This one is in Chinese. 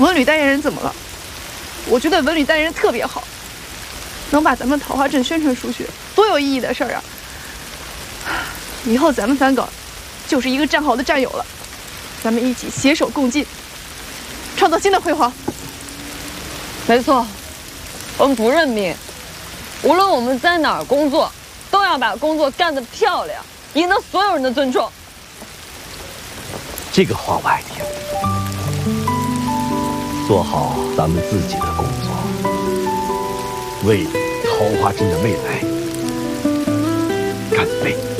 文旅代言人怎么了？我觉得文旅代言人特别好，能把咱们桃花镇宣传出去，多有意义的事儿啊！以后咱们3个就是一个战壕的战友了，咱们一起携手共进，创造新的辉煌。 没错，我们不认命，无论我们在哪儿工作，都要把工作干得漂亮，赢得所有人的尊重。 这个话我爱听。做好咱们自己的工作，为桃花镇的未来干杯！